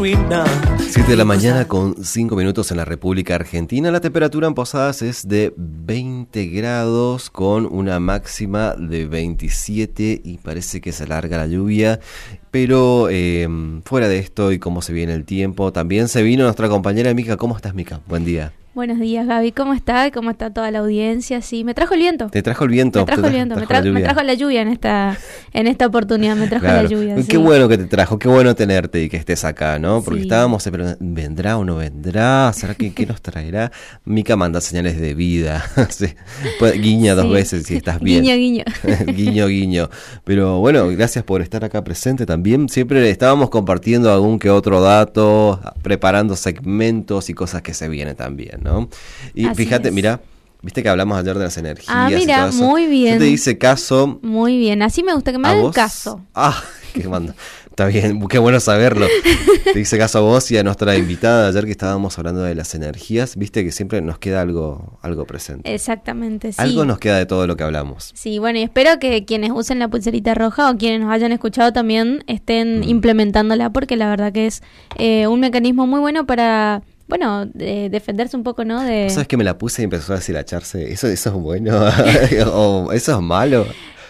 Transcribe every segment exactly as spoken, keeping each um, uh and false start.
ruina. siete de la mañana con cinco minutos en la República Argentina. La temperatura en Posadas es de veinte grados con una máxima de veintisiete y parece que se alarga la lluvia. Pero eh, fuera de esto y cómo se viene el tiempo, también se vino nuestra compañera Mica. ¿Cómo estás, Mica? Buen día. Buenos días, Gaby. ¿Cómo está? ¿Cómo está toda la audiencia? Sí, me trajo el viento. ¿Te trajo el viento? Me trajo el viento, me, tra- me trajo la lluvia en esta en esta oportunidad, me trajo claro. la lluvia. Qué sí. bueno que te trajo, qué bueno tenerte y que estés acá, ¿no? Porque sí. estábamos, pero ¿vendrá o no vendrá? ¿Será que qué nos traerá? Mica manda señales de vida. sí. pues, guiña dos sí. veces si estás bien. Guiño, guiño. guiño, guiño. Pero bueno, gracias por estar acá presente también. Siempre estábamos compartiendo algún que otro dato, preparando segmentos y cosas que se vienen también, ¿no? Y Así fíjate, es. mira, viste que hablamos ayer de las energías. Ah, mira, y todo eso. muy bien. Yo te hice caso. Muy bien, así me gusta que me hagan caso. Ah, qué manda. Está bien, qué bueno saberlo. Te hice caso a vos y a nuestra invitada ayer que estábamos hablando de las energías. Viste que siempre nos queda algo, algo presente. Exactamente, sí. Algo nos queda de todo lo que hablamos. Sí, bueno, y espero que quienes usen la pulserita roja o quienes nos hayan escuchado también estén mm. implementándola, porque la verdad que es eh, un mecanismo muy bueno para... Bueno, de defenderse un poco, ¿no? De... ¿Sabes que me la puse y empezó a deshilacharse? ¿Eso, eso es bueno? ¿O eso es malo?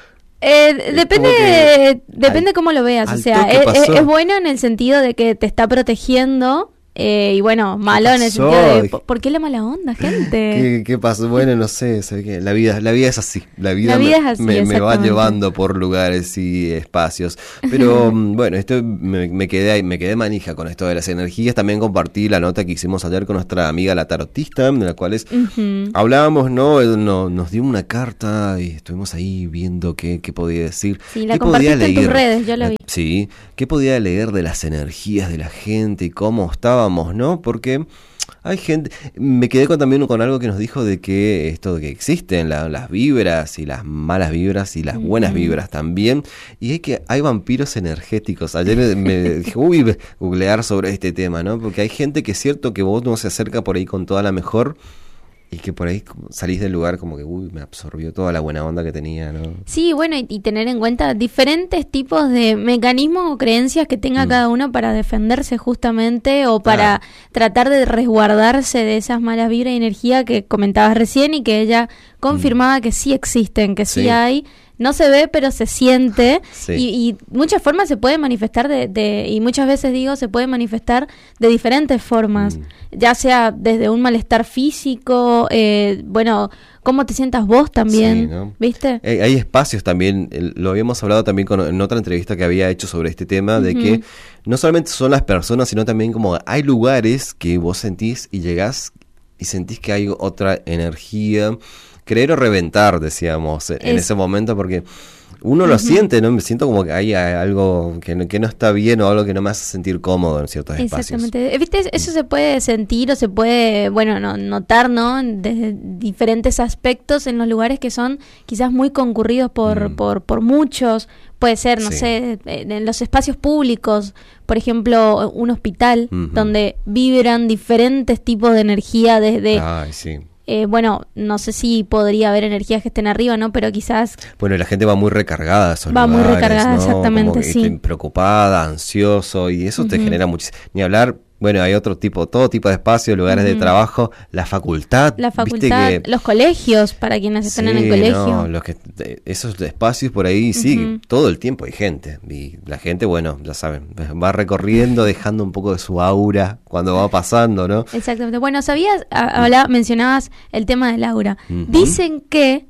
Eh, depende que, depende al, cómo lo veas. O sea, es, es bueno en el sentido de que te está protegiendo. Eh, y bueno, malo en el sentido de ¿por, ¿por qué la mala onda, gente? ¿Qué, qué pasó? Bueno, no sé, se ve que la vida, la vida es así. La vida, la vida me, es así, me, me va llevando por lugares y espacios. Pero bueno, esto me, me quedé me quedé manija con esto de las energías. También compartí la nota que hicimos ayer con nuestra amiga la tarotista, de la cual uh-huh. hablábamos, ¿no? no nos dio una carta y estuvimos ahí viendo qué, qué podía decir. Sí, la compartiste en tus redes, yo la vi. Sí, qué podía leer de las energías de la gente y cómo estábamos, ¿no? Porque hay gente, me quedé con, también con algo que nos dijo de que esto de que existen la, las vibras y las malas vibras y las uh-huh. buenas vibras también, y hay que hay vampiros energéticos. Ayer me, me dije, uy, googlear sobre este tema, ¿no? Porque hay gente que es cierto que vos no se acerca por ahí con toda la mejor y que por ahí salís del lugar como que, uy, me absorbió toda la buena onda que tenía, ¿no? Sí, bueno, y, y tener en cuenta diferentes tipos de mecanismos o creencias que tenga mm. cada uno para defenderse justamente o para ah. tratar de resguardarse de esas malas vibras y energía que comentabas recién y que ella confirmaba mm. que sí existen, que sí, sí hay. No se ve, pero se siente sí. y, y muchas formas se puede manifestar de, de y muchas veces digo se puede manifestar de diferentes formas, mm. ya sea desde un malestar físico, eh, bueno, cómo te sientas vos también, sí, ¿no? ¿Viste? Eh, hay espacios también, el, lo habíamos hablado también con, en otra entrevista que había hecho sobre este tema, uh-huh. de que no solamente son las personas, sino también como hay lugares que vos sentís y llegás y sentís que hay otra energía. Creer o reventar, decíamos, en es, ese momento, porque uno lo uh-huh. siente, ¿no? Me siento como que hay algo que no, que no está bien o algo que no me hace sentir cómodo en ciertos espacios. Exactamente. ¿Viste? Eso se puede sentir o se puede, bueno, no, notar, ¿no? Desde diferentes aspectos en los lugares que son quizás muy concurridos por, mm. por, por muchos. Puede ser, no sí. sé, en los espacios públicos, por ejemplo, un hospital, uh-huh. donde vibran diferentes tipos de energía desde... Ay, sí. Eh, bueno, no sé si podría haber energías que estén arriba, ¿no? Pero quizás... Bueno, la gente va muy recargada a esos Va lugares, muy recargada, ¿no? exactamente, como sí. Preocupada, ansioso, y eso uh-huh. te genera muchísimo... Ni hablar... Bueno, hay otro tipo, todo tipo de espacios, lugares uh-huh. de trabajo, la facultad. La facultad, que, los colegios, para quienes están sí, en el colegio. No, los que, esos espacios por ahí, uh-huh. sí, todo el tiempo hay gente. Y la gente, bueno, ya saben, va recorriendo, dejando un poco de su aura cuando va pasando, ¿no? Exactamente. Bueno, ¿sabías? Habla, mencionabas el tema del aura. Uh-huh. Dicen que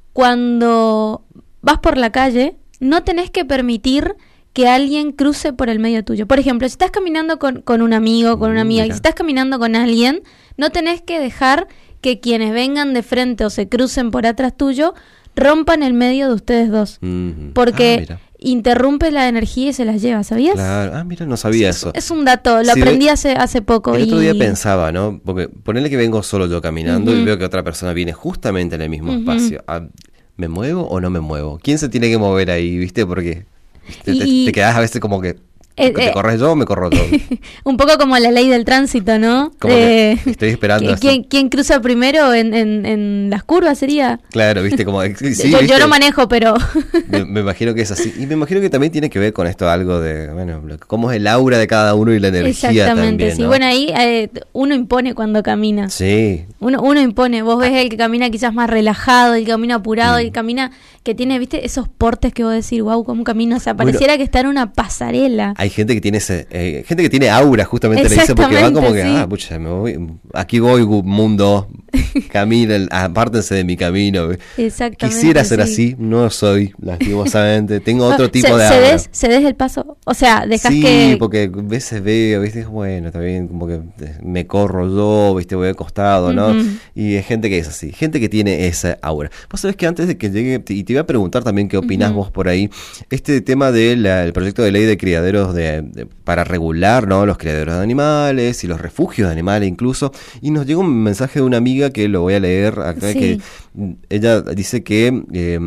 cuando vas por la calle, no tenés que permitir que alguien cruce por el medio tuyo. Por ejemplo, si estás caminando con, con un amigo, con una amiga, Mira. y si estás caminando con alguien, no tenés que dejar que quienes vengan de frente o se crucen por atrás tuyo rompan el medio de ustedes dos. Mm-hmm. Porque ah, interrumpe la energía y se las lleva, ¿sabías? Claro, ah, mira, no sabía es, eso. Es un dato, lo sí, aprendí hace, hace poco. El y... otro día pensaba, ¿no? Porque ponele que vengo solo yo caminando uh-huh. y veo que otra persona viene justamente en el mismo uh-huh. espacio. ¿Me muevo o no me muevo? ¿Quién se tiene que mover ahí, viste? Porque... Te, te, te quedás a veces como que Eh, ¿Te eh, corres yo o me corro yo? Un poco como la ley del tránsito, ¿no? Como Eh, que estoy esperando. ¿quién, ¿Quién cruza primero en, en, en las curvas sería? Claro, viste, como... Sí, yo, ¿viste? yo no manejo, pero... me, me imagino que es así. Y me imagino que también tiene que ver con esto algo de, bueno, cómo es el aura de cada uno y la energía Exactamente, también, sí. ¿no? Bueno, ahí eh, uno impone cuando camina. Sí. Uno, uno impone. Vos ves el que camina quizás más relajado, el que camina apurado, Mm. el que camina que tiene, viste, esos portes que vos decís, wow, cómo camina. O sea, Bueno, pareciera que está en una pasarela. Hay gente que tiene ese, eh, gente que tiene aura, justamente le dice, porque va como que, sí. ah, pucha, me voy, aquí voy, mundo, caminen, apártense de mi camino. Exactamente. Quisiera ser sí. así, no soy, lastimosamente, tengo otro No, tipo se, de se aura. des, se des el paso, o sea, dejas sí, que... porque a veces veo, viste, bueno, está bien, como que me corro yo, viste, voy al costado, ¿no? Ujú. Y hay gente que es así, gente que tiene esa aura. Vos sabés que antes de que llegue, y te iba a preguntar también qué opinás Ujú. vos por ahí, este tema del proyecto de ley de criaderos de, de- para regular, ¿no? Los criaderos de animales y los refugios de animales incluso, y nos llegó un mensaje de una amiga que lo voy a leer acá, Sí. que mm, ella dice que eh,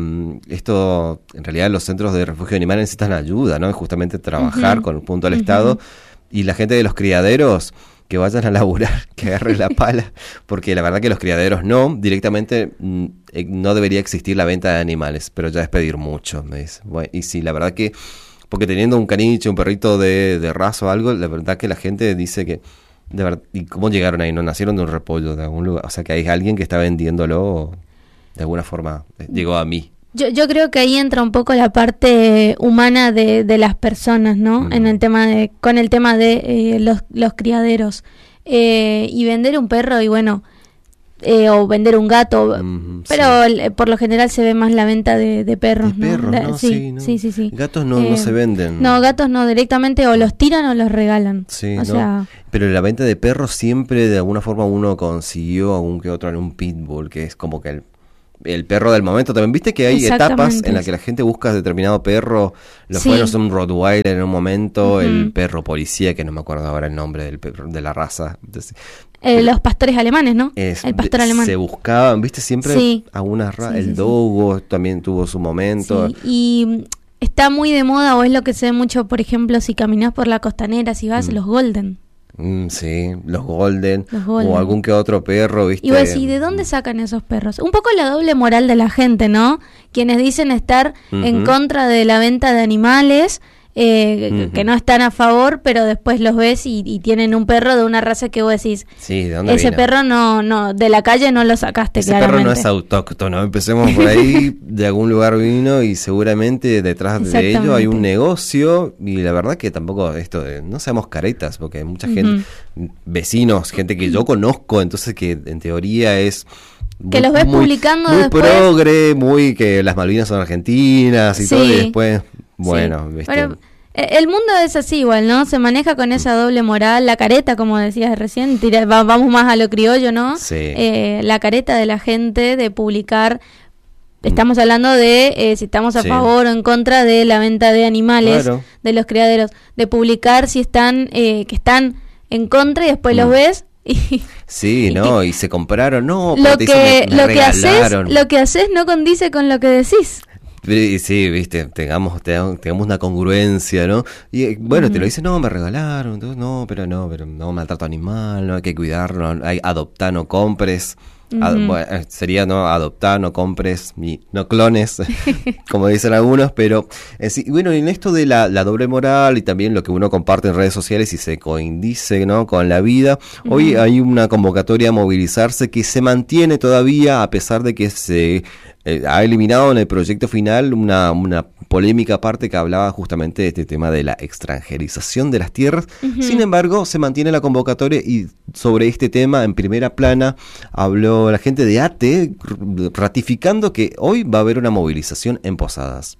esto, en realidad los centros de refugio de animales necesitan ayuda, ¿no? Justamente trabajar Ujú. con el punto del Ujú. Estado, y la gente de los criaderos que vayan a laburar, que agarren la pala, porque la verdad que los criaderos no, directamente mm, eh, no debería existir la venta de animales, pero ya es pedir mucho, me dice. Bueno, y sí, la verdad que, porque teniendo un caniche, un perrito de, de raza o algo, la verdad que la gente dice que, de verdad, ¿y cómo llegaron ahí? ¿No nacieron de un repollo de algún lugar? O sea, que hay alguien que está vendiéndolo, de alguna forma, eh, llegó a mí. Yo, yo creo que ahí entra un poco la parte humana de, de las personas, ¿no? Mm. En el tema de, con el tema de eh, los, los criaderos. Eh, y vender un perro y bueno, eh, o vender un gato, Mm, pero sí. el- por lo general se ve más la venta de, de perros, De perros, La- ¿no? sí, Sí, ¿no? sí, sí, sí. Gatos no, no Eh, se venden. No, gatos no, directamente o los tiran o los regalan. Sí, o ¿no? sea, Pero la venta de perros siempre de alguna forma uno consiguió algún que otro en un pitbull, que es como que el, el perro del momento también. Viste que hay etapas Exactamente. en las que la gente busca determinado perro, los Sí. buenos son un Rottweiler en un momento, Ujú. el perro policía, que no me acuerdo ahora el nombre del perro, de la raza. Entonces, eh, los pastores alemanes, ¿no? es- El pastor de- alemán. se buscaban, viste, siempre Sí. algunas ra- Sí, el sí, sí. dogo también tuvo su momento. Sí, y mm, está muy de moda, o es lo que se ve mucho, por ejemplo, si caminás por la costanera, si vas, Mm. los golden. Mm, sí, los golden, Los golden. o algún que otro perro, viste. Y vos decís, ¿de dónde sacan esos perros? Un poco la doble moral de la gente, ¿no? Quienes dicen estar en Ujú. contra de la venta de animales, eh, Ujú. que no están a favor, pero después los ves y, y tienen un perro de una raza que vos decís, Sí, ¿de dónde ese vino? perro no, no, de la calle no lo sacaste, Ese claramente. perro no es autóctono, empecemos por ahí, de algún lugar vino y seguramente detrás de ello hay Exactamente. un negocio y la verdad que tampoco esto de, no seamos caretas, porque hay mucha gente, vecinos, gente que yo conozco, entonces que en teoría es... Que muy- los ves muy- publicando muy después. progre, muy que las Malvinas son argentinas y Sí. todo, y después, bueno, Sí. ¿viste? Pero, eh, el mundo es así igual, ¿no? Se maneja con esa doble moral, la careta, como decías recién, tira- va- vamos más a lo criollo, ¿no? Sí. Eh, la careta de la gente de publicar, estamos hablando de eh, si estamos a Sí. favor o en contra de la venta de animales, Claro. de los criaderos, de publicar si están, eh, que están en contra y después los Mm. ves y... Sí, y ¿no? que- Y se compraron, no, lo pero te que, dicen, me- me lo que haces, regalaron. lo que haces no condice con lo que decís. Sí, sí, viste, tengamos, tengamos, tengamos una congruencia, ¿no? Y eh, bueno, te lo dicen, no, me regalaron, entonces, no, pero no, pero no, maltrato animal, no hay que cuidarlo, no, hay adoptar, no compres. Ad- Ujú. bueno, eh, sería, ¿no? Adoptar, no compres, ni, no clones, como dicen algunos, pero eh, sí, bueno, en esto de la, la doble moral y también lo que uno comparte en redes sociales y se coincide, ¿no? Con la vida, hoy Ujú. hay una convocatoria a movilizarse que se mantiene todavía a pesar de que se eh, ha eliminado en el proyecto final una, una polémica parte que hablaba justamente de este tema de la extranjerización de las tierras. Ujú. Sin embargo, se mantiene la convocatoria y sobre este tema en primera plana habló la gente de A T E ratificando que hoy va a haber una movilización en Posadas.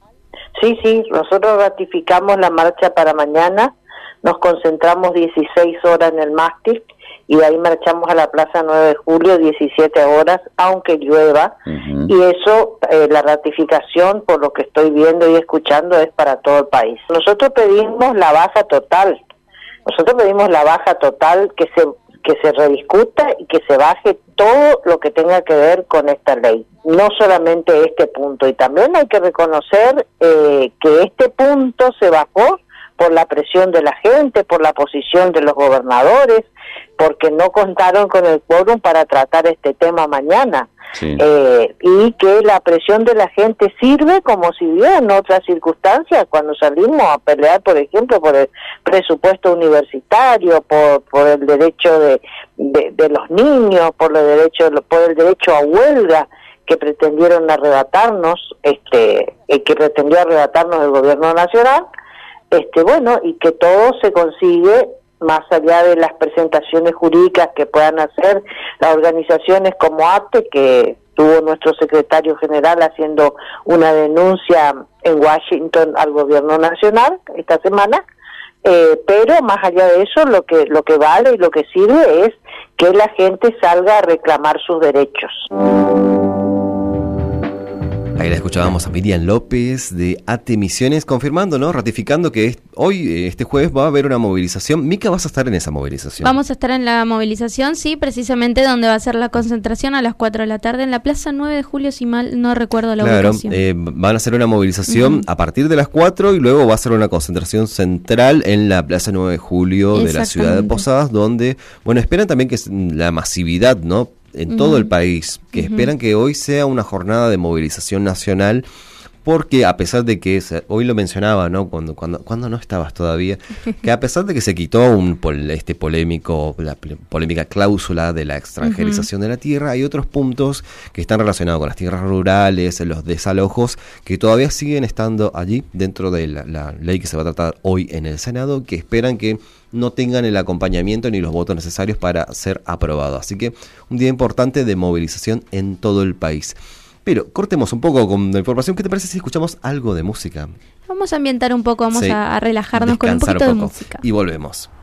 Sí, sí, nosotros ratificamos la marcha para mañana, nos concentramos dieciséis horas en el mástil y de ahí marchamos a la Plaza nueve de julio diecisiete horas, aunque llueva, Ujú. y eso, eh, la ratificación, por lo que estoy viendo y escuchando, es para todo el país. Nosotros pedimos la baja total, nosotros pedimos la baja total, que se que se rediscuta y que se baje todo lo que tenga que ver con esta ley, no solamente este punto. Y también hay que reconocer eh, que este punto se bajó por la presión de la gente, por la posición de los gobernadores, porque no contaron con el quórum para tratar este tema mañana. Sí. Eh, y que la presión de la gente sirve como sirvió en otras circunstancias cuando salimos a pelear, por ejemplo, por el presupuesto universitario, por por el derecho de, de, de los niños, por el derecho por el derecho a huelga que pretendieron arrebatarnos, este, eh, que pretendió arrebatarnos el gobierno nacional, este, bueno, y que todo se consigue más allá de las presentaciones jurídicas que puedan hacer las organizaciones como A T E, que tuvo nuestro secretario general haciendo una denuncia en Washington al gobierno nacional esta semana, eh, pero más allá de eso, lo que lo que vale y lo que sirve es que la gente salga a reclamar sus derechos. Ahí la escuchábamos a Miriam López de A T E Misiones, confirmando, ¿no? Ratificando que es, hoy, este jueves, va a haber una movilización. Mica, ¿vas a estar en esa movilización? Vamos a estar en la movilización, sí, precisamente donde va a ser la concentración a las cuatro de la tarde en la Plaza nueve de julio, si mal no recuerdo la claro, ubicación. Eh, van a hacer una movilización uh-huh. a partir de las cuatro y luego va a ser una concentración central en la Plaza nueve de julio de la ciudad de Posadas, donde, bueno, esperan también que la masividad, ¿no? en todo uh-huh. el país, que uh-huh. esperan que hoy sea una jornada de movilización nacional, porque a pesar de que, se, hoy lo mencionaba, ¿no? Cuando, cuando, cuando no estabas todavía, que a pesar de que se quitó un este polémico, la polémica cláusula de la extranjerización uh-huh. de la tierra, hay otros puntos que están relacionados con las tierras rurales, los desalojos, que todavía siguen estando allí dentro de la, la ley que se va a tratar hoy en el Senado, que esperan que no tengan el acompañamiento ni los votos necesarios para ser aprobado. Así que un día importante de movilización en todo el país. Pero cortemos un poco con la información. ¿Qué te parece si escuchamos algo de música? Vamos a ambientar un poco, vamos sí. a, a relajarnos Descansar con un poquito un de música. Y volvemos.